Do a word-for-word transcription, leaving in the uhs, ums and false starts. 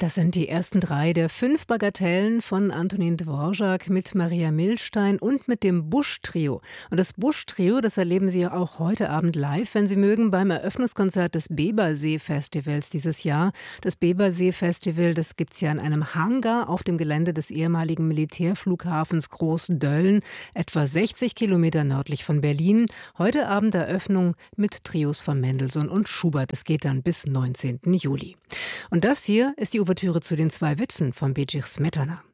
Das sind die ersten drei der fünf Bagatellen von Antonin Dvorak mit Maria Millstein und mit dem Busch-Trio. Und das Busch-Trio, das erleben Sie auch heute Abend live, wenn Sie mögen, beim Eröffnungskonzert des Bebersee-Festivals dieses Jahr. Das Bebersee-Festival, das gibt es ja in einem Hangar auf dem Gelände des ehemaligen Militärflughafens Groß-Dölln, etwa sechzig Kilometer nördlich von Berlin. Heute Abend Eröffnung mit Trios von Mendelssohn und Schubert. Es geht dann bis neunzehnten Juli. Und das hier ist die Ouvertüre zu den zwei Witwen von Bedřich Smetana.